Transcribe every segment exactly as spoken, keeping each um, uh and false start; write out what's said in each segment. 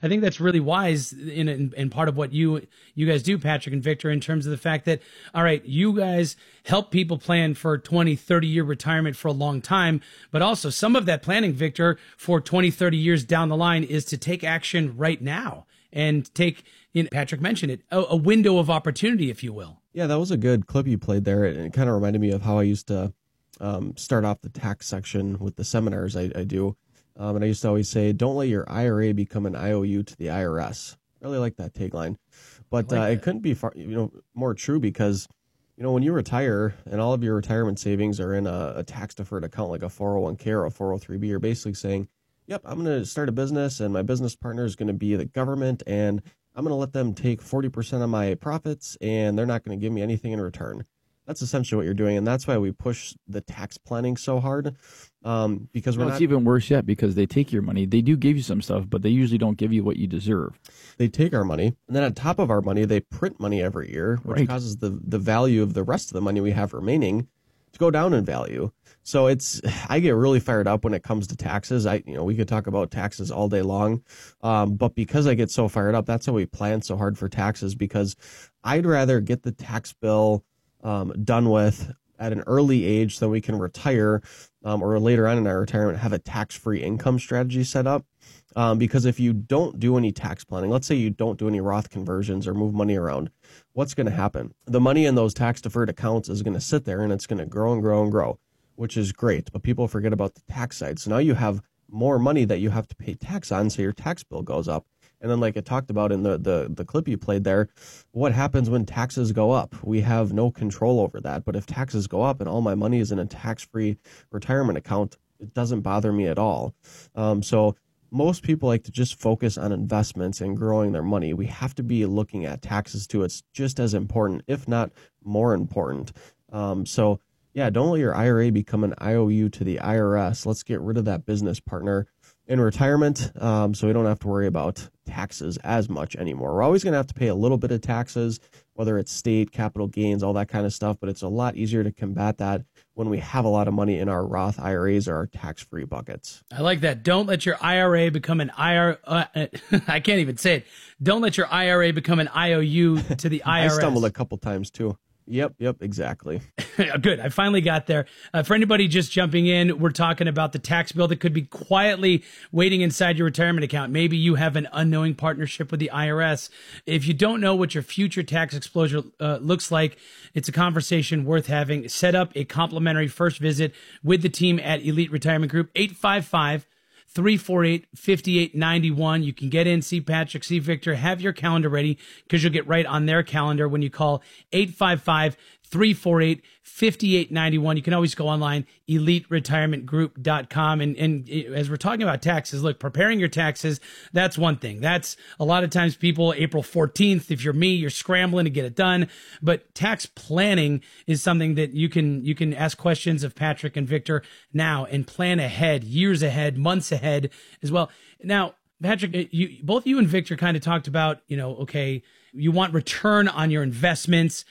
I think that's really wise in, in, in part of what you you guys do, Patrick and Victor, in terms of the fact that, all right, you guys help people plan for twenty, thirty year retirement for a long time, but also some of that planning, Victor, for twenty, thirty years down the line is to take action right now and take, you know, Patrick mentioned it, a, a window of opportunity, if you will. Yeah, that was a good clip you played there. And it kind of reminded me of how I used to um, start off the tax section with the seminars I, I do. Um, and I used to always say, don't let your I R A become an I O U to the I R S. I really like that tagline. But like uh, it couldn't be far, you know, more true because, you know, when you retire and all of your retirement savings are in a, a tax-deferred account like a four oh one k or a four oh three b, you're basically saying, yep, I'm going to start a business and my business partner is going to be the government and I'm going to let them take forty percent of my profits and they're not going to give me anything in return. That's essentially what you're doing, and that's why we push the tax planning so hard. Um, because we're well, not, it's even worse yet because they take your money. They do give you some stuff, but they usually don't give you what you deserve. They take our money, and then on top of our money, they print money every year, which right. causes the the value of the rest of the money we have remaining to go down in value. So it's I get really fired up when it comes to taxes. I you know we could talk about taxes all day long, um, but because I get so fired up, that's how we plan so hard for taxes. Because I'd rather get the tax bill Um, done with at an early age so we can retire um, or later on in our retirement have a tax-free income strategy set up. Um, because if you don't do any tax planning, let's say you don't do any Roth conversions or move money around, what's going to happen? The money in those tax-deferred accounts is going to sit there and it's going to grow and grow and grow, which is great. But people forget about the tax side. So now you have more money that you have to pay tax on, so your tax bill goes up. And then like I talked about in the, the, the clip you played there, what happens when taxes go up? We have no control over that. But if taxes go up and all my money is in a tax-free retirement account, it doesn't bother me at all. Um, so most people like to just focus on investments and growing their money. We have to be looking at taxes too. It's just as important, if not more important. Um, so yeah, don't let your I R A become an I O U to the I R S. Let's get rid of that business partner in retirement, um, so we don't have to worry about taxes as much anymore. We're always going to have to pay a little bit of taxes, whether it's state, capital gains, all that kind of stuff, but it's a lot easier to combat that when we have a lot of money in our Roth I R As or our tax-free buckets. I like that. Don't let your I R A become an I R A. Uh, I can't even say it. Don't let your I R A become an I O U to the I R S. I stumbled a couple times too. Yep, yep, exactly. Good. I finally got there. Uh, for anybody just jumping in, we're talking about the tax bill that could be quietly waiting inside your retirement account. Maybe you have an unknowing partnership with the I R S. If you don't know what your future tax exposure uh, looks like, it's a conversation worth having. Set up a complimentary first visit with the team at Elite Retirement Group, eight five five, three four eight, five eight nine one. You can get in, see Patrick, see Victor, have your calendar ready because you'll get right on their calendar when you call eight five five, three four eight, five eight nine one. You can always go online, elite retirement group dot com. And, and as we're talking about taxes, look, preparing your taxes, that's one thing. That's a lot of times people, April fourteenth, if you're me, you're scrambling to get it done. But tax planning is something that you can, you can ask questions of Patrick and Victor now and plan ahead, years ahead, months ahead as well. Now, Patrick, you, both you and Victor kind of talked about, you know, okay, you want return on your investments.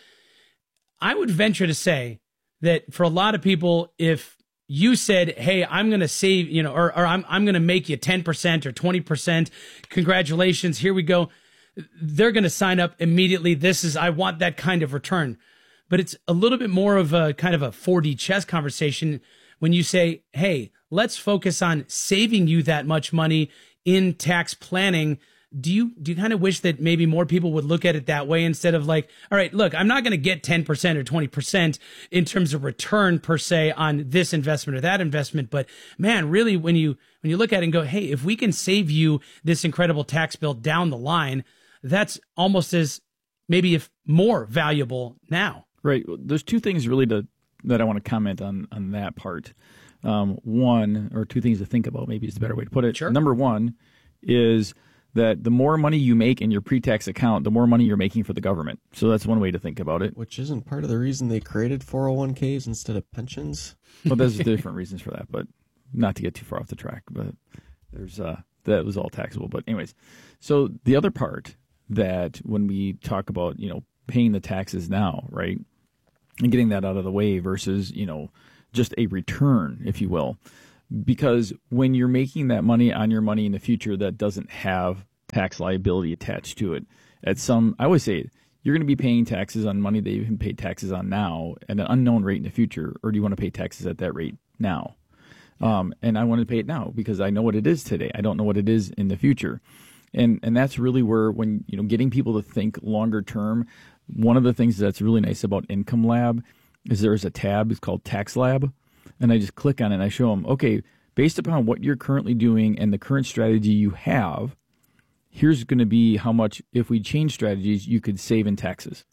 I would venture to say that for a lot of people, if you said, hey, I'm going to save, you know, or, or I'm, I'm going to make you ten percent or twenty percent, congratulations, here we go. They're going to sign up immediately. This is, I want that kind of return. But it's a little bit more of a kind of a four D chess conversation when you say, hey, let's focus on saving you that much money in tax planning. Do you do you kind of wish that maybe more people would look at it that way instead of like, all right, look, I'm not going to get ten percent or twenty percent in terms of return per se on this investment or that investment. But man, really, when you when you look at it and go, hey, if we can save you this incredible tax bill down the line, that's almost as maybe if more valuable now. Right. There's two things really to, that I want to comment on on that part. Um, one or two things to think about, maybe is the better way to put it. Sure. Number one is that the more money you make in your pre-tax account, the more money you're making for the government. So that's one way to think about it. Which isn't part of the reason they created four oh one k's instead of pensions. Well, there's different reasons for that, but not to get too far off the track. But there's uh, that was all taxable. But anyways, so the other part that when we talk about, you know, paying the taxes now, right, and getting that out of the way versus, you know, just a return, if you will. Because when you're making that money on your money in the future that doesn't have tax liability attached to it. At some, I always say, you're going to be paying taxes on money that you can pay taxes on now at an unknown rate in the future, or do you want to pay taxes at that rate now? Um, and I want to pay it now because I know what it is today. I don't know what it is in the future. And and that's really where, when, you know, getting people to think longer term, one of the things that's really nice about Income Lab is there's a tab, it's called Tax Lab. And I just click on it and I show them, okay, based upon what you're currently doing and the current strategy you have, here's going to be how much, if we change strategies, you could save in taxes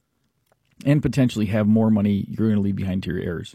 and potentially have more money you're going to leave behind to your heirs.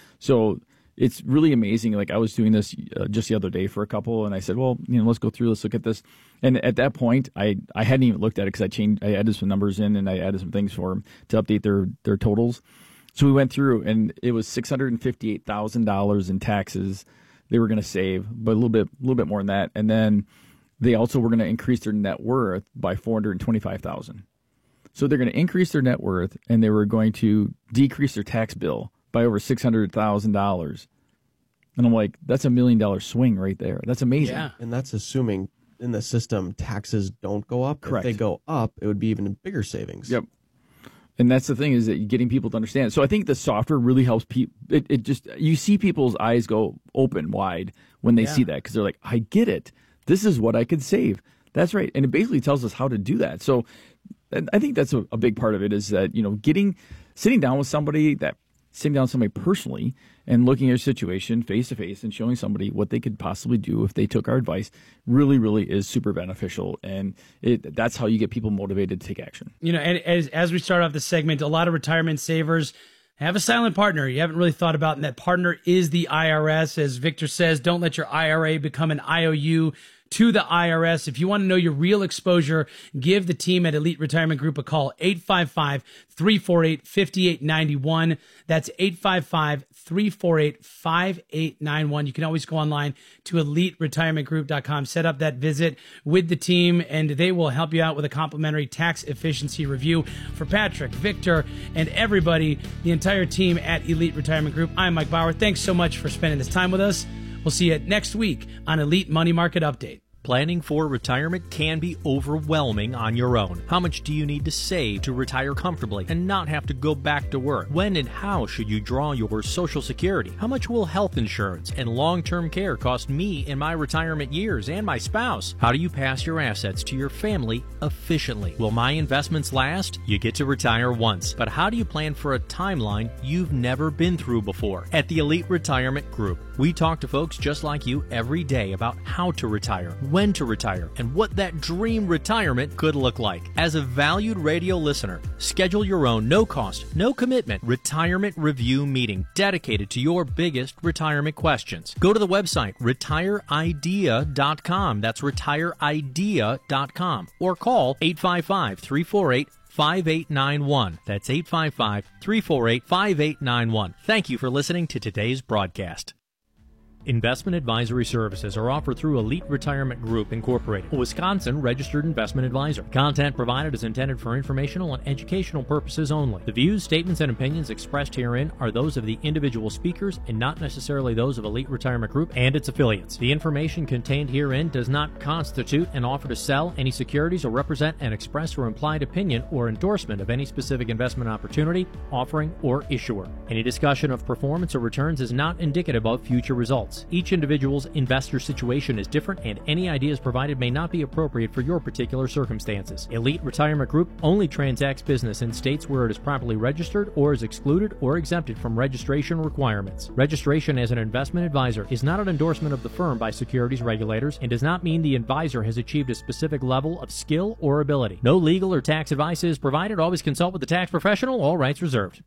So it's really amazing. Like, I was doing this uh, just the other day for a couple, and I said, well, you know, let's go through, let's look at this. And at that point, I, I hadn't even looked at it because I changed, I added some numbers in and I added some things for them to update their, their totals. So we went through, and it was six hundred fifty-eight thousand dollars in taxes they were going to save, but a little bit, a little bit more than that. And then they also were going to increase their net worth by four hundred twenty-five thousand dollars. So they're going to increase their net worth, and they were going to decrease their tax bill by over six hundred thousand dollars. And I'm like, that's a million dollar swing right there. That's amazing. Yeah. And that's assuming in the system taxes don't go up. Correct. If they go up, it would be even bigger savings. Yep. And that's the thing, is that you're getting people to understand. So I think the software really helps people. It, it just, you see people's eyes go open wide when they Yeah. see that, because they're like, I get it. This is what I could save. That's right. And it basically tells us how to do that. So and I think that's a, a big part of it, is that, you know, getting, sitting down with somebody, that sitting down with somebody personally and looking at your situation face to face and showing somebody what they could possibly do if they took our advice really, really is super beneficial. And it, that's how you get people motivated to take action. You know, and as, as we start off the segment, a lot of retirement savers have a silent partner you haven't really thought about, and that partner is the I R S. As Victor says, don't let your I R A become an I O U to the I R S. If you want to know your real exposure, give the team at Elite Retirement Group a call, eight five five, three four eight, five eight nine one. That's eight five five, three four eight, five eight nine one. You can always go online to elite retirement group dot com, set up that visit with the team, and they will help you out with a complimentary tax efficiency review. For Patrick, Victor, and everybody, the entire team at Elite Retirement Group, I'm Mike Bauer. Thanks so much for spending this time with us. We'll see you next week on Elite Money Market Update. Planning for retirement can be overwhelming on your own. How much do you need to save to retire comfortably and not have to go back to work? When and how should you draw your Social Security? How much will health insurance and long-term care cost me in my retirement years and my spouse? How do you pass your assets to your family efficiently? Will my investments last? You get to retire once, but how do you plan for a timeline you've never been through before? At the Elite Retirement Group, we talk to folks just like you every day about how to retire, when to retire, and what that dream retirement could look like. As a valued radio listener, schedule your own no-cost, no-commitment retirement review meeting dedicated to your biggest retirement questions. Go to the website retire idea dot com. That's retire idea dot com. Or call eight five five, three four eight, five eight nine one. That's eight five five, three four eight, five eight nine one. Thank you for listening to today's broadcast. Investment advisory services are offered through Elite Retirement Group, Incorporated, a Wisconsin registered investment advisor. Content provided is intended for informational and educational purposes only. The views, statements, and opinions expressed herein are those of the individual speakers and not necessarily those of Elite Retirement Group and its affiliates. The information contained herein does not constitute an offer to sell any securities or represent an express or implied opinion or endorsement of any specific investment opportunity, offering, or issuer. Any discussion of performance or returns is not indicative of future results. Each individual's investor situation is different, and any ideas provided may not be appropriate for your particular circumstances. Elite Retirement Group only transacts business in states where it is properly registered or is excluded or exempted from registration requirements. Registration as an investment advisor is not an endorsement of the firm by securities regulators and does not mean the advisor has achieved a specific level of skill or ability. No legal or tax advice is provided. Always consult with the tax professional. All rights reserved.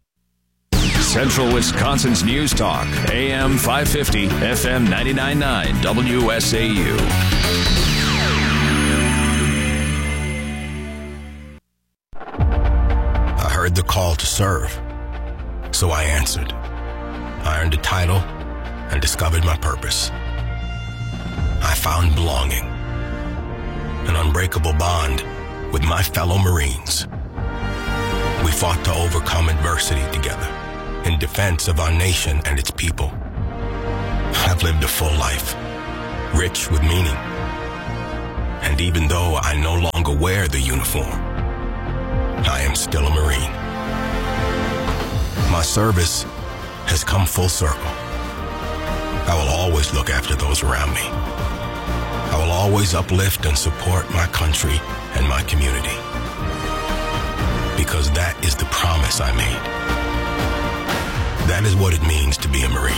Central Wisconsin's News Talk, A M five fifty, F M ninety-nine point nine, W S A U. I heard the call to serve, so I answered. I earned a title and discovered my purpose. I found belonging, an unbreakable bond with my fellow Marines. We fought to overcome adversity together, in defense of our nation and its people. I've lived a full life, rich with meaning and that even though I no longer wear the uniform, I am still a Marine. My service has come full circle. I will always look after those around me. I will always uplift and support my country and my community, because that is the promise I made. That is what it means to be a Marine.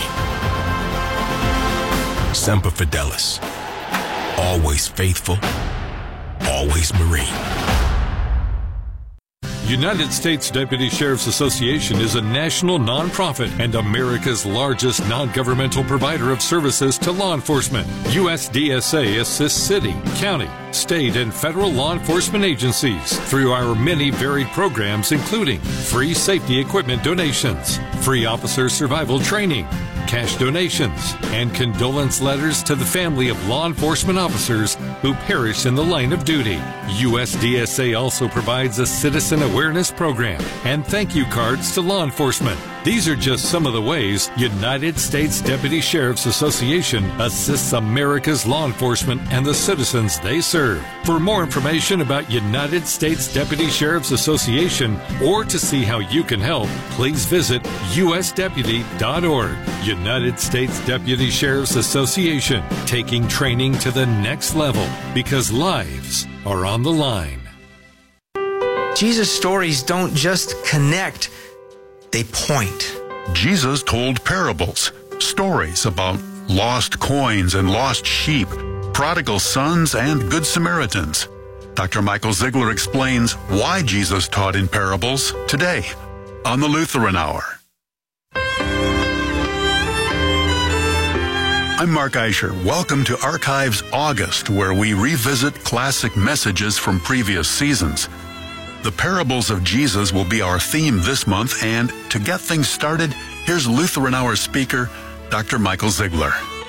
Semper Fidelis. Always faithful, always Marine. United States Deputy Sheriff's Association is a national nonprofit and America's largest non-governmental provider of services to law enforcement. U S D S A assists city, county, state, and federal law enforcement agencies through our many varied programs, including free safety equipment donations, free officer survival training, cash donations, and condolence letters to the family of law enforcement officers who perished in the line of duty. U S D S A also provides a citizen awareness program and thank you cards to law enforcement. These are just some of the ways United States Deputy Sheriff's Association assists America's law enforcement and the citizens they serve. For more information about United States Deputy Sheriff's Association or to see how you can help, please visit U S deputy dot org. United States Deputy Sheriff's Association, taking training to the next level because lives are on the line. Jesus' stories don't just connect, they point. Jesus told parables, stories about lost coins and lost sheep, prodigal sons and good Samaritans. Doctor Michael Ziegler explains why Jesus taught in parables today on the Lutheran Hour. I'm Mark Eicher. Welcome to Archives August, where we revisit classic messages from previous seasons. The parables of Jesus will be our theme this month, and to get things started, here's Lutheran Hour speaker, Doctor Michael Ziegler.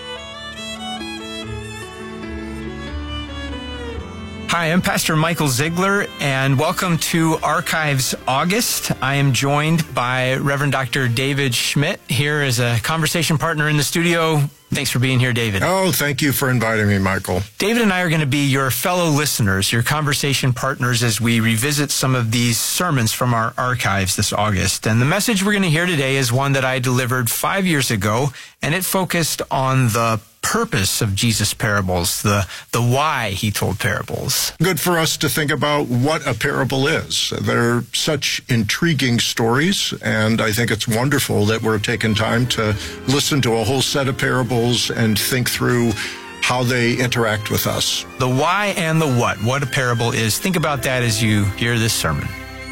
Hi, I'm Pastor Michael Ziegler, and welcome to Archives August. I am joined by Reverend Doctor David Schmidt here as a conversation partner in the studio. Thanks for being here, David. Oh, thank you for inviting me, Michael. David and I are going to be your fellow listeners, your conversation partners as we revisit some of these sermons from our archives this August. And the message we're going to hear today is one that I delivered five years ago, and it focused on the purpose of Jesus' parables, the, the why he told parables. Good for us to think about what a parable is. They're such intriguing stories, and I think it's wonderful that we're taking time to listen to a whole set of parables and think through how they interact with us. The why and the what, what a parable is. Think about that as you hear this sermon.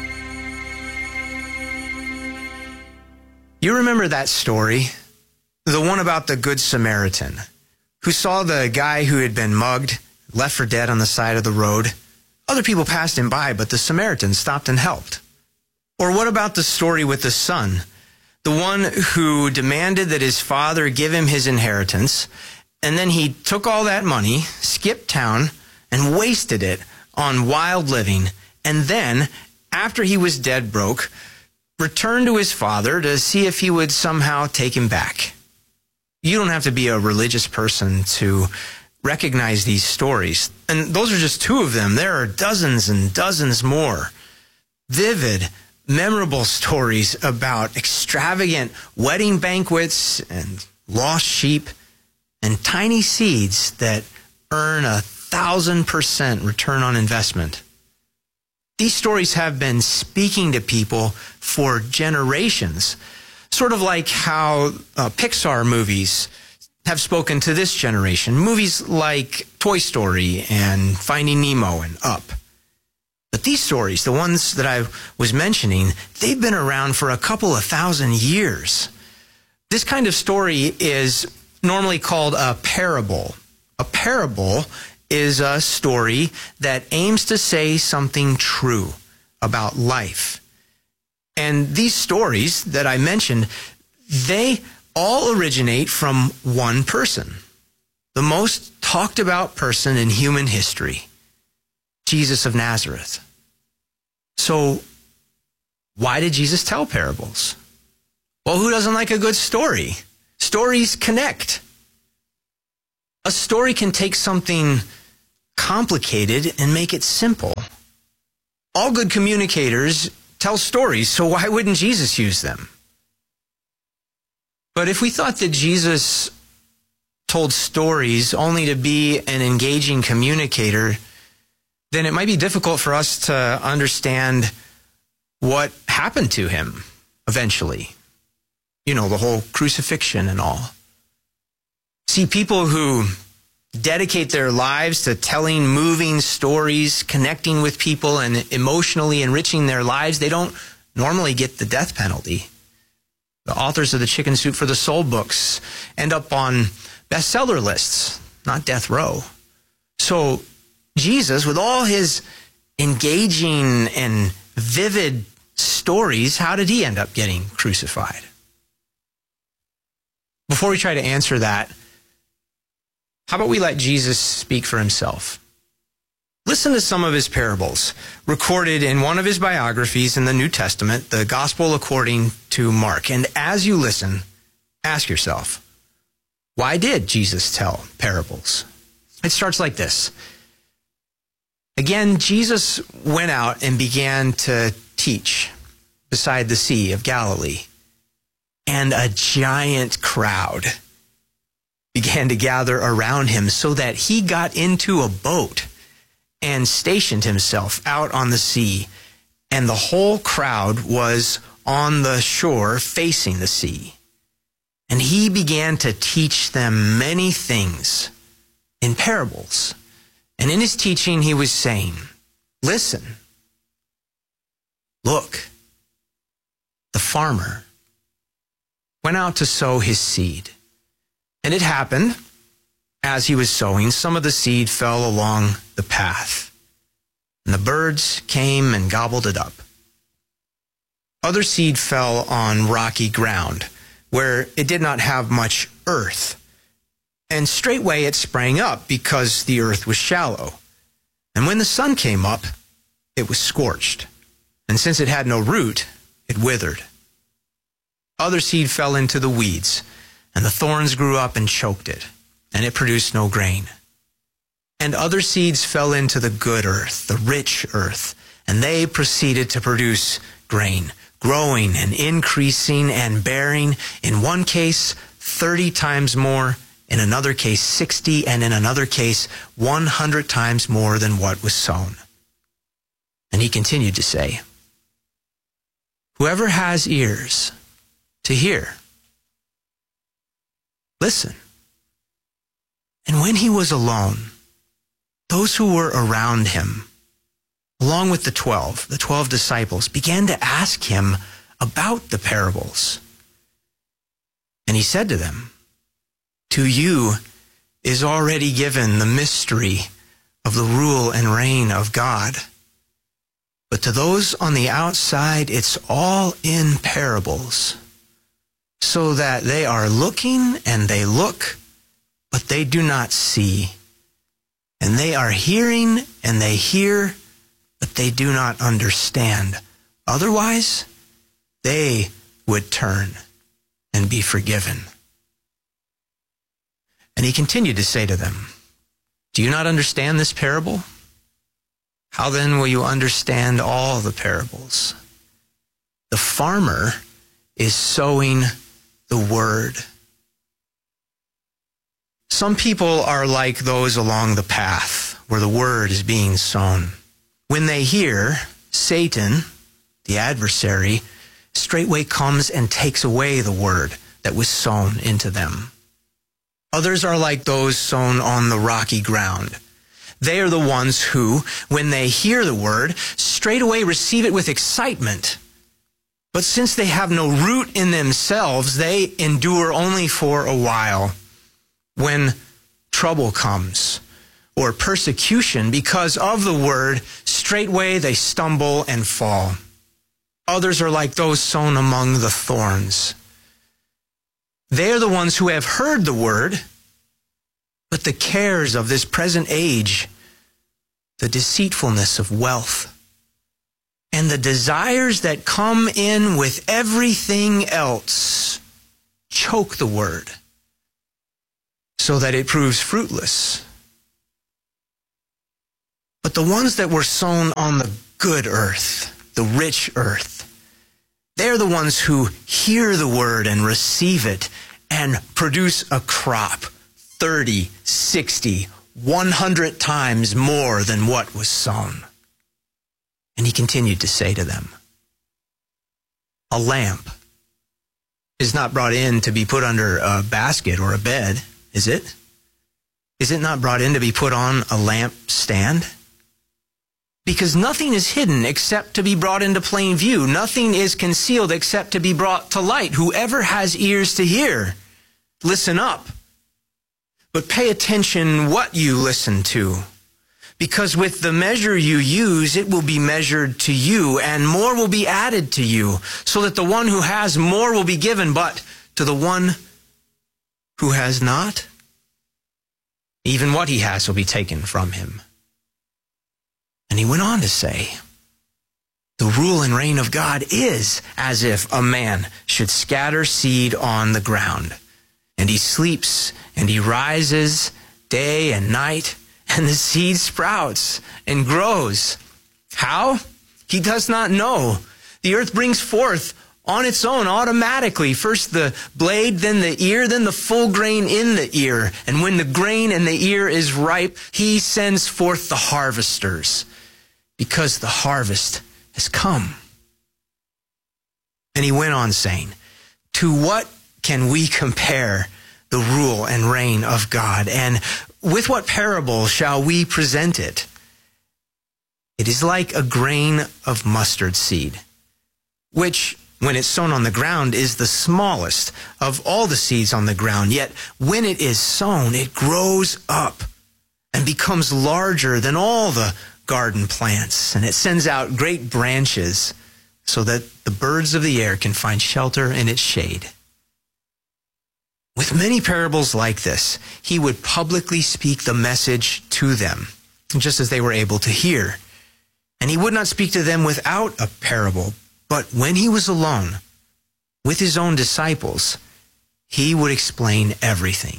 You remember that story, the one about the Good Samaritan, who saw the guy who had been mugged, left for dead on the side of the road. Other people passed him by, but the Samaritan stopped and helped. Or what about the story with the son, the one who demanded that his father give him his inheritance, and then he took all that money, skipped town, and wasted it on wild living, and then, after he was dead broke, returned to his father to see if he would somehow take him back. You don't have to be a religious person to recognize these stories. And those are just two of them. There are dozens and dozens more vivid, memorable stories about extravagant wedding banquets and lost sheep and tiny seeds that earn a thousand percent return on investment. These stories have been speaking to people for generations. Sort of like how uh, Pixar movies have spoken to this generation. Movies like Toy Story and Finding Nemo and Up. But these stories, the ones that I was mentioning, they've been around for a couple of thousand years. This kind of story is normally called a parable. A parable is a story that aims to say something true about life. And these stories that I mentioned, they all originate from one person, the most talked about person in human history, Jesus of Nazareth. So why did Jesus tell parables? Well, who doesn't like a good story? Stories connect. A story can take something complicated and make it simple. All good communicators tell stories, so why wouldn't Jesus use them? But if we thought that Jesus told stories only to be an engaging communicator, then it might be difficult for us to understand what happened to him eventually. You know, the whole crucifixion and all. See, people who dedicate their lives to telling moving stories, connecting with people, and emotionally enriching their lives, they don't normally get the death penalty. The authors of the Chicken Soup for the Soul books end up on bestseller lists, not death row. So Jesus, with all his engaging and vivid stories, how did he end up getting crucified? Before we try to answer that, how about we let Jesus speak for himself? Listen to some of his parables recorded in one of his biographies in the New Testament, the Gospel according to Mark. And as you listen, ask yourself, why did Jesus tell parables? It starts like this. Again, Jesus went out and began to teach beside the Sea of Galilee. And a giant crowd began to gather around him so that he got into a boat and stationed himself out on the sea. And the whole crowd was on the shore facing the sea. And he began to teach them many things in parables. And in his teaching, he was saying, listen, look, the farmer went out to sow his seed. And it happened, as he was sowing, some of the seed fell along the path, and the birds came and gobbled it up. Other seed fell on rocky ground, where it did not have much earth. And straightway it sprang up, because the earth was shallow. And when the sun came up, it was scorched. And since it had no root, it withered. Other seed fell into the weeds, and the thorns grew up and choked it, and it produced no grain. And other seeds fell into the good earth, the rich earth, and they proceeded to produce grain, growing and increasing and bearing, in one case, thirty times more, in another case, sixty, and in another case, one hundred times more than what was sown. And he continued to say, whoever has ears to hear, listen. And when he was alone, those who were around him, along with the twelve, the twelve disciples, began to ask him about the parables. And he said to them, to you is already given the mystery of the rule and reign of God. But to those on the outside, it's all in parables, so that they are looking and they look, but they do not see. And they are hearing and they hear, but they do not understand. Otherwise, they would turn and be forgiven. And he continued to say to them, do you not understand this parable? How then will you understand all the parables? The farmer is sowing the word. Some people are like those along the path where the word is being sown. When they hear, Satan, the adversary, straightway comes and takes away the word that was sown into them. Others are like those sown on the rocky ground. They are the ones who, when they hear the word, straightway receive it with excitement. But since they have no root in themselves, they endure only for a while. When trouble comes, or persecution because of the word, straightway they stumble and fall. Others are like those sown among the thorns. They are the ones who have heard the word, but the cares of this present age, the deceitfulness of wealth, and the desires that come in with everything else choke the word, so that it proves fruitless. But the ones that were sown on the good earth, the rich earth, they're the ones who hear the word and receive it and produce a crop thirty, sixty, one hundred times more than what was sown. And he continued to say to them, a lamp is not brought in to be put under a basket or a bed, is it? Is it not brought in to be put on a lampstand? Because nothing is hidden except to be brought into plain view. Nothing is concealed except to be brought to light. Whoever has ears to hear, listen up. But pay attention what you listen to. Because with the measure you use, it will be measured to you, and more will be added to you, so that the one who has more will be given, but to the one who has not, even what he has will be taken from him. And he went on to say, the rule and reign of God is as if a man should scatter seed on the ground, and he sleeps and he rises day and night, and the seed sprouts and grows. How? He does not know. The earth brings forth on its own automatically, first the blade, then the ear, then the full grain in the ear. And when the grain in the ear is ripe, he sends forth the harvesters, because the harvest has come. And he went on saying, to what can we compare the rule and reign of God? And with what parable shall we present it? It is like a grain of mustard seed, which, when it's sown on the ground, is the smallest of all the seeds on the ground. Yet when it is sown, it grows up and becomes larger than all the garden plants, and it sends out great branches so that the birds of the air can find shelter in its shade. With many parables like this, he would publicly speak the message to them, just as they were able to hear. And he would not speak to them without a parable, but when he was alone with his own disciples, he would explain everything.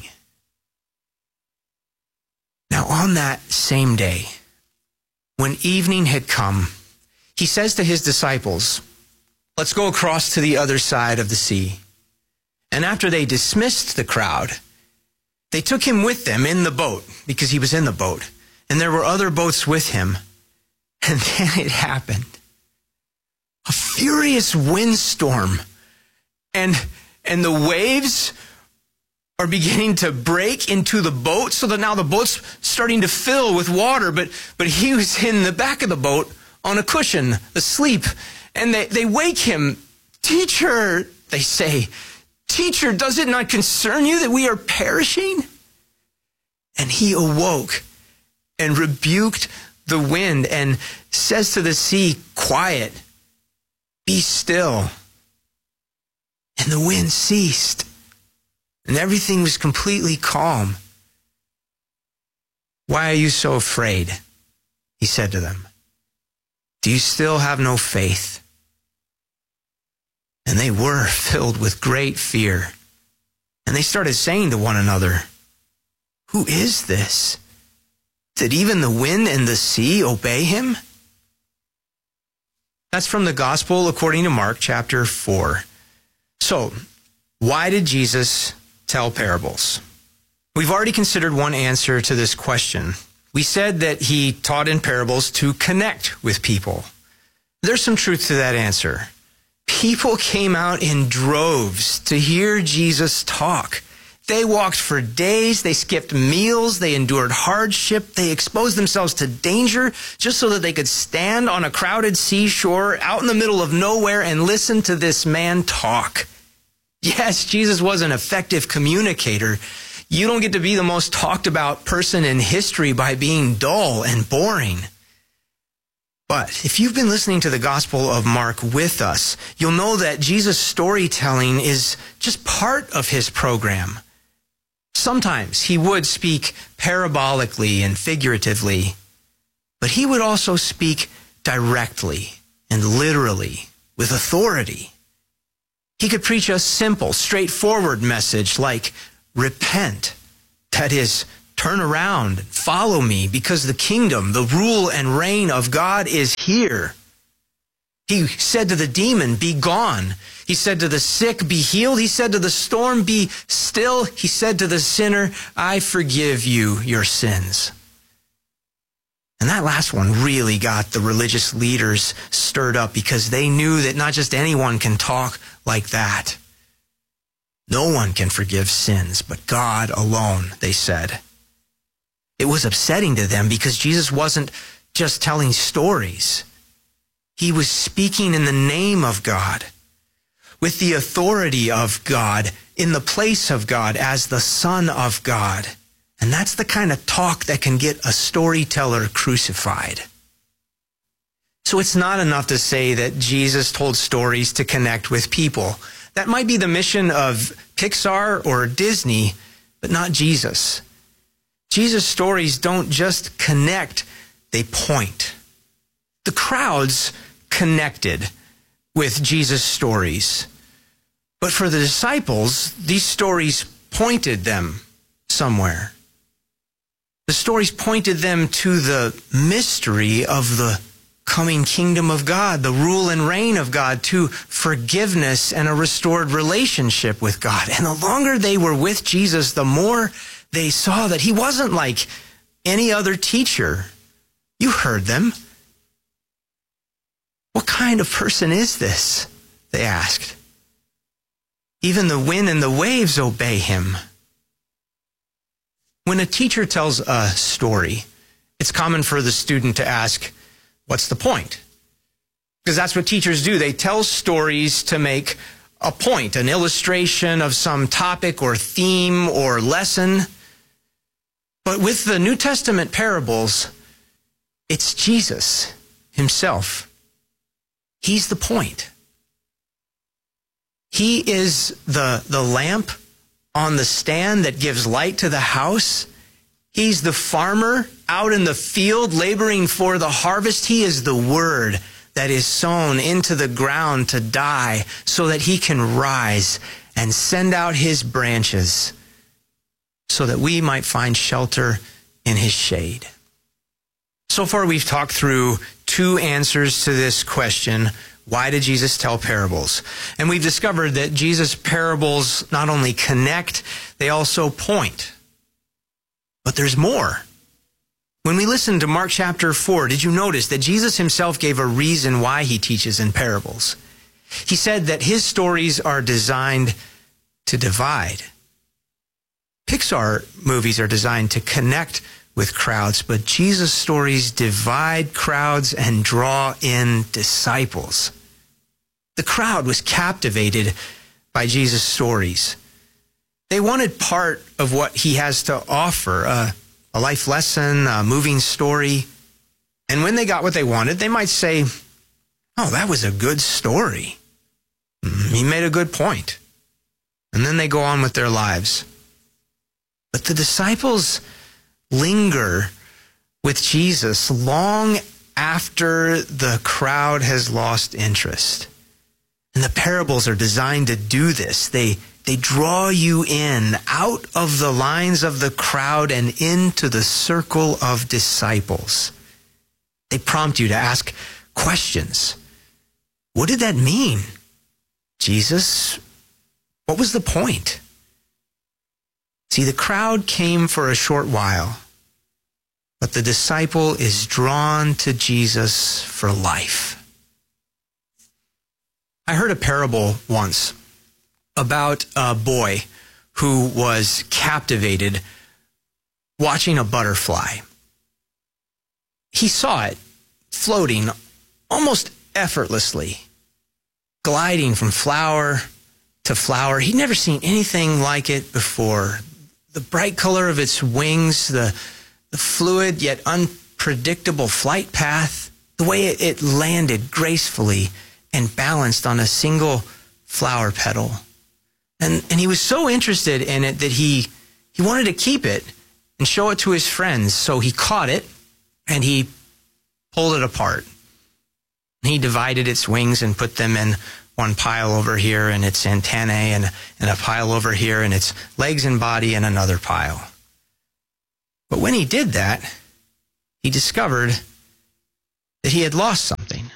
Now on that same day, when evening had come, he says to his disciples, let's go across to the other side of the sea. And after they dismissed the crowd, they took him with them in the boat, because he was in the boat. And there were other boats with him. And then it happened. A furious windstorm. And, and the waves are beginning to break into the boat, so that now the boat's starting to fill with water. But, but he was in the back of the boat on a cushion, asleep. And they, they wake him. Teacher, they say, Teacher, does it not concern you that we are perishing? And he awoke and rebuked the wind and says to the sea, quiet, be still. And the wind ceased, and everything was completely calm. Why are you so afraid? He said to them. Do you still have no faith? And they were filled with great fear. And they started saying to one another, who is this, that even the wind and the sea obey him? That's from the Gospel according to Mark chapter four. So, why did Jesus tell parables? We've already considered one answer to this question. We said that he taught in parables to connect with people. There's some truth to that answer. People came out in droves to hear Jesus talk. They walked for days, they skipped meals, they endured hardship, they exposed themselves to danger just so that they could stand on a crowded seashore out in the middle of nowhere and listen to this man talk. Yes, Jesus was an effective communicator. You don't get to be the most talked about person in history by being dull and boring. But if you've been listening to the Gospel of Mark with us, you'll know that Jesus' storytelling is just part of his program. Sometimes he would speak parabolically and figuratively, but he would also speak directly and literally with authority. He could preach a simple, straightforward message like repent, that is, Turn around, follow me, because the kingdom, the rule and reign of God is here. He said to the demon, be gone. He said to the sick, be healed. He said to the storm, be still. He said to the sinner, I forgive you your sins. And that last one really got the religious leaders stirred up, because they knew that not just anyone can talk like that. No one can forgive sins but God alone, they said. It was upsetting to them because Jesus wasn't just telling stories. He was speaking in the name of God, with the authority of God, in the place of God, as the Son of God. And that's the kind of talk that can get a storyteller crucified. So it's not enough to say that Jesus told stories to connect with people. That might be the mission of Pixar or Disney, but not Jesus. Jesus' stories don't just connect, they point. The crowds connected with Jesus' stories. But for the disciples, these stories pointed them somewhere. The stories pointed them to the mystery of the coming kingdom of God, the rule and reign of God, to forgiveness and a restored relationship with God. And the longer they were with Jesus, the more they saw that he wasn't like any other teacher. You heard them. What kind of person is this? They asked. Even the wind and the waves obey him. When a teacher tells a story, it's common for the student to ask, what's the point? Because that's what teachers do. They tell stories to make a point, an illustration of some topic or theme or lesson. But with the New Testament parables, it's Jesus himself. He's the point. He is the, the lamp on the stand that gives light to the house. He's the farmer out in the field laboring for the harvest. He is the word that is sown into the ground to die so that he can rise and send out his branches so that we might find shelter in his shade. So far, we've talked through two answers to this question: why did Jesus tell parables? And we've discovered that Jesus' parables not only connect, they also point. But there's more. When we listen to Mark chapter four, did you notice that Jesus himself gave a reason why he teaches in parables? He said that his stories are designed to divide. Pixar movies are designed to connect with crowds, but Jesus' stories divide crowds and draw in disciples. The crowd was captivated by Jesus' stories. They wanted part of what he has to offer, uh, a life lesson, a moving story. And when they got what they wanted, they might say, oh, that was a good story. He made a good point. And then they go on with their lives. But the disciples linger with Jesus long after the crowd has lost interest. And the parables are designed to do this. They, they draw you in out of the lines of the crowd and into the circle of disciples. They prompt you to ask questions. What did that mean? Jesus, what was the point? See, the crowd came for a short while, but the disciple is drawn to Jesus for life. I heard a parable once about a boy who was captivated watching a butterfly. He saw it floating almost effortlessly, gliding from flower to flower. He'd never seen anything like it before. The bright color of its wings, the, the fluid yet unpredictable flight path, the way it, it landed gracefully and balanced on a single flower petal. And, and he was so interested in it that he, he wanted to keep it and show it to his friends. So he caught it and he pulled it apart. He divided its wings and put them in one pile over here and its antennae, and, and a pile over here and its legs and body, and another pile. But when he did that, he discovered that he had lost something.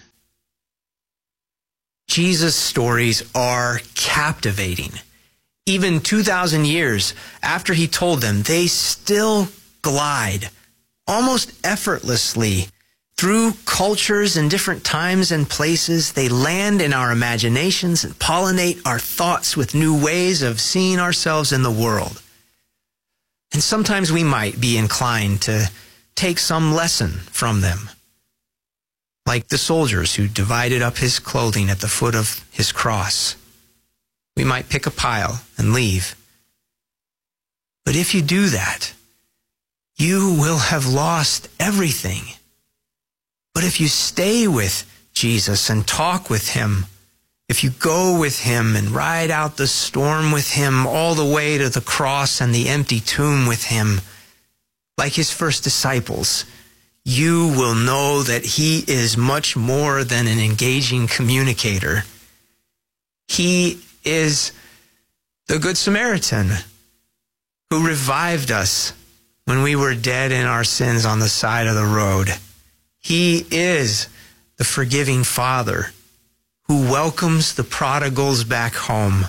Jesus' stories are captivating. Even two thousand years after he told them, they still glide almost effortlessly through cultures and different times and places. They land in our imaginations and pollinate our thoughts with new ways of seeing ourselves in the world. And sometimes we might be inclined to take some lesson from them, like the soldiers who divided up his clothing at the foot of his cross. We might pick a pile and leave. But if you do that, you will have lost everything. But if you stay with Jesus and talk with him, if you go with him and ride out the storm with him all the way to the cross and the empty tomb with him, like his first disciples, you will know that he is much more than an engaging communicator. He is the Good Samaritan who revived us when we were dead in our sins on the side of the road. He is the forgiving Father who welcomes the prodigals back home.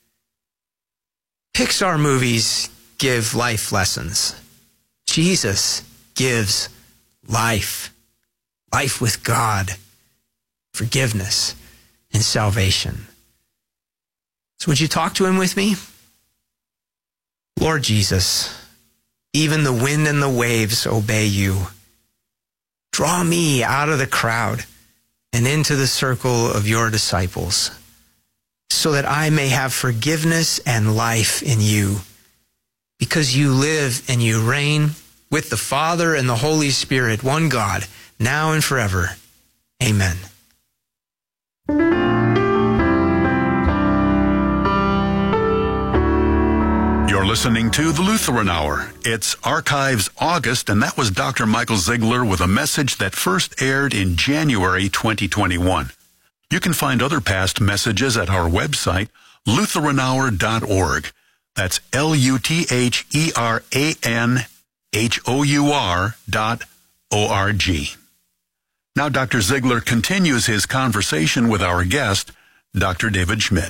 Pixar movies give life lessons. Jesus gives life. Life with God, forgiveness, and salvation. So would you talk to him with me? Lord Jesus, even the wind and the waves obey you. Draw me out of the crowd and into the circle of your disciples, so that I may have forgiveness and life in you, because you live and you reign with the Father and the Holy Spirit, one God, now and forever. Amen. You're listening to the Lutheran Hour. It's Archives August, and that was Doctor Michael Ziegler with a message that first aired in January twenty twenty-one. You can find other past messages at our website, lutheran hour dot org. That's L U T H E R A N H O U R dot O R G. Now Doctor Ziegler continues his conversation with our guest, Doctor David Schmidt.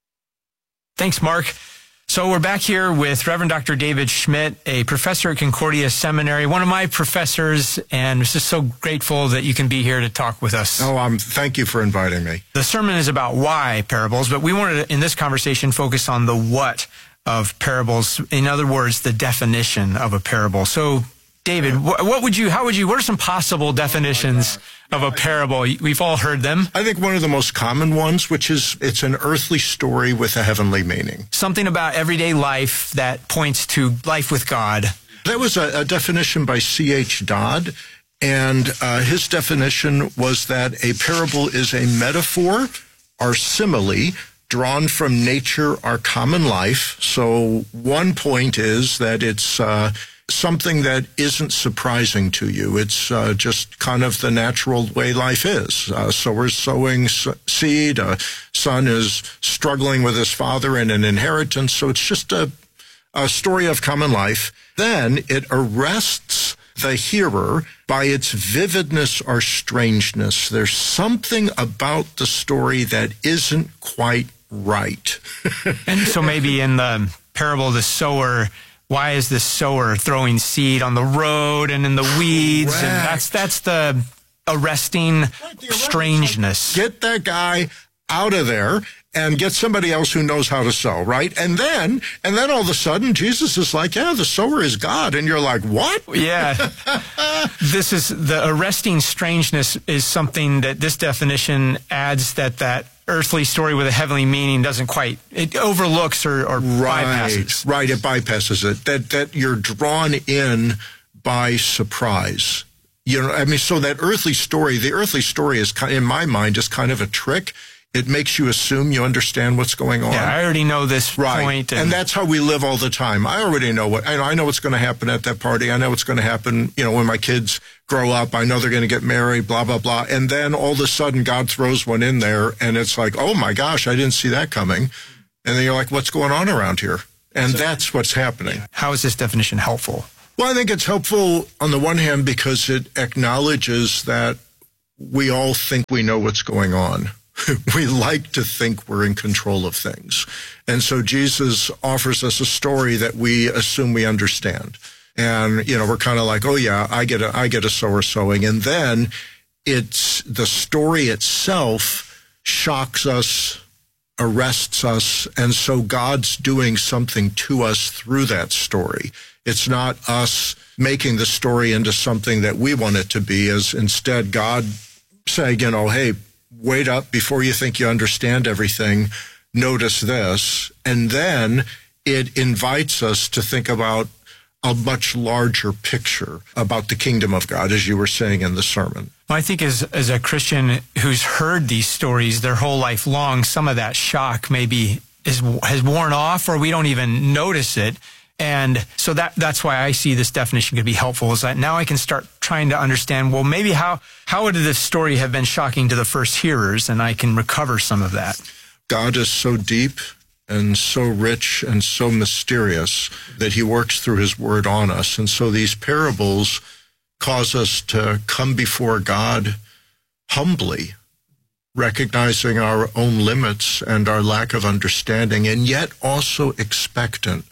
Thanks, Mark. So we're back here with Reverend Doctor David Schmidt, a professor at Concordia Seminary, one of my professors, and we're just so grateful that you can be here to talk with us. Oh, um, thank you for inviting me. The sermon is about why parables, but we wanted to, in this conversation, focus on the what of parables. In other words, the definition of a parable. So, David, what, what would you, how would you, what are some possible definitions of a parable? We've all heard them. I think one of the most common ones, which is it's an earthly story with a heavenly meaning. Something about everyday life that points to life with God. That was a, a definition by C H Dodd, and uh, his definition was that a parable is a metaphor or simile drawn from nature or common life. So one point is that it's uh, something that isn't surprising to you. It's uh, just kind of the natural way life is. Uh, so we're sowing seed. A son is struggling with his father in an inheritance. So it's just a, a story of common life. Then it arrests the hearer by its vividness or strangeness. There's something about the story that isn't quite right. And so maybe in the parable of the sower, why is this sower throwing seed on the road and in the weeds? Correct. And that's that's the arresting Right, the strangeness. Get that guy out of there and get somebody else who knows how to sow, right? And then, and then all of a sudden, Jesus is like, yeah, the sower is God. And you're like, what? Yeah. This is, the arresting strangeness is something that this definition adds that that earthly story with a heavenly meaning doesn't quite, it overlooks or, or Right, bypasses. right. It bypasses it. That, that you're drawn in by surprise. You know, I mean, so that earthly story, the earthly story is, in my mind, is kind of a trick. It makes you assume you understand what's going on. Yeah, I already know this Right. point. And, and that's how we live all the time. I already know what, I know, I know what's going to happen at that party. I know what's going to happen, you know, when my kids grow up. I know they're going to get married, blah, blah, blah. And then all of a sudden God throws one in there and it's like, oh my gosh, I didn't see that coming. And then you're like, what's going on around here? And so, that's what's happening. How is this definition helpful? Well, I think it's helpful on the one hand because it acknowledges that we all think we know what's going on. We like to think we're in control of things. And so Jesus offers us a story that we assume we understand. And, you know, we're kind of like, oh, yeah, I get a, I get a sower sowing. And then it's the story itself shocks us, arrests us. And so God's doing something to us through that story. It's not us making the story into something that we want it to be, as instead God saying, you know, hey, wait up before you think you understand everything. Notice this. And then it invites us to think about a much larger picture about the kingdom of God, as you were saying in the sermon. Well, I think as, as a Christian who's heard these stories their whole life long, some of that shock maybe is, has worn off, or we don't even notice it. And so that that's why I see this definition could be helpful, is that now I can start trying to understand, well, maybe how, how would this story have been shocking to the first hearers, and I can recover some of that. God is so deep and so rich and so mysterious that he works through his word on us. And so these parables cause us to come before God humbly, recognizing our own limits and our lack of understanding, and yet also expectant,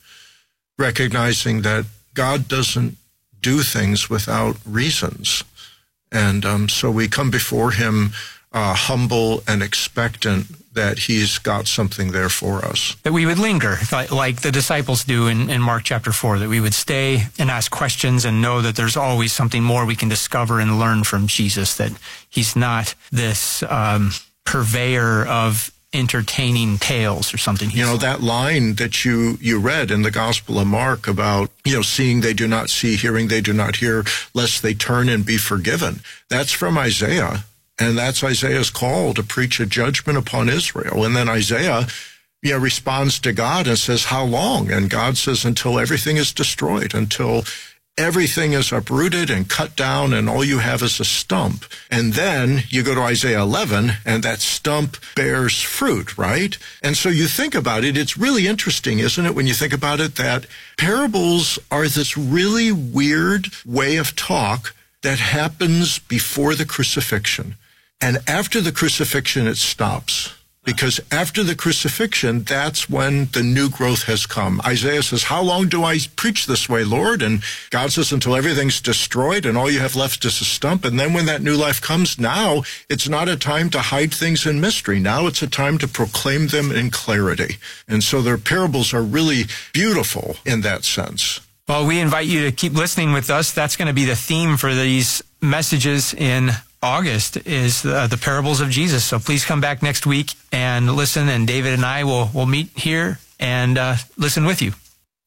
recognizing that God doesn't do things without reasons. And um, so we come before him uh, humble and expectant that he's got something there for us. That we would linger, like, like the disciples do in, in Mark chapter four, that we would stay and ask questions and know that there's always something more we can discover and learn from Jesus, that he's not this um, purveyor of entertaining tales or something. You know, that line that you, you read in the Gospel of Mark about, you know, seeing they do not see, hearing they do not hear, lest they turn and be forgiven. That's from Isaiah. And that's Isaiah's call to preach a judgment upon Israel. And then Isaiah, you know, responds to God and says, how long? And God says, until everything is destroyed, until everything is uprooted and cut down and all you have is a stump. And then you go to Isaiah eleven and that stump bears fruit, right? And so you think about it, it's really interesting, isn't it, when you think about it, that parables are this really weird way of talk that happens before the crucifixion. And after the crucifixion, it stops. Because after the crucifixion, that's when the new growth has come. Isaiah says, how long do I preach this way, Lord? And God says, until everything's destroyed and all you have left is a stump. And then when that new life comes, now it's not a time to hide things in mystery. Now it's a time to proclaim them in clarity. And so their parables are really beautiful in that sense. Well, we invite you to keep listening with us. That's going to be the theme for these messages in August, is the, the parables of Jesus. So please come back next week and listen, and David and I will will meet here and uh, listen with you.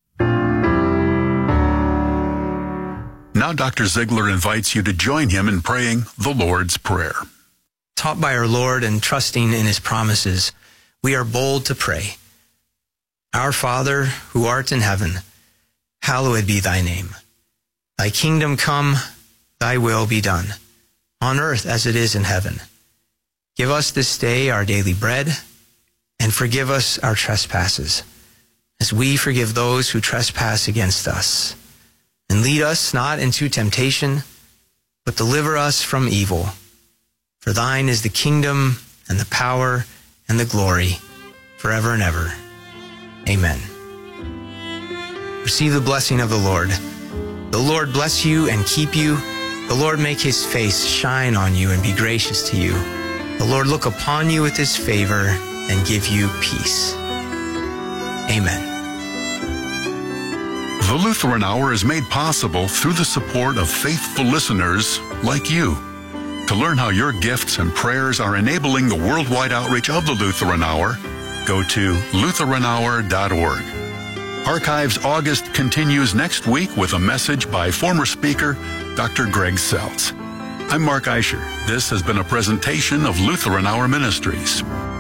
Now Doctor Ziegler invites you to join him in praying the Lord's Prayer. Taught by our Lord and trusting in his promises, we are bold to pray. Our Father, who art in heaven, hallowed be thy name. Thy kingdom come, thy will be done, on earth as it is in heaven. Give us this day our daily bread, and forgive us our trespasses, as we forgive those who trespass against us. And lead us not into temptation, but deliver us from evil. For thine is the kingdom, and the power, and the glory, forever and ever. Amen. Receive the blessing of the Lord. The Lord bless you and keep you. The Lord make his face shine on you and be gracious to you. The Lord look upon you with his favor and give you peace. Amen. The Lutheran Hour is made possible through the support of faithful listeners like you. To learn how your gifts and prayers are enabling the worldwide outreach of the Lutheran Hour, go to lutheran hour dot org. Archives August continues next week with a message by former speaker Doctor Greg Seltz. I'm Mark Eicher. This has been a presentation of Lutheran Hour Ministries.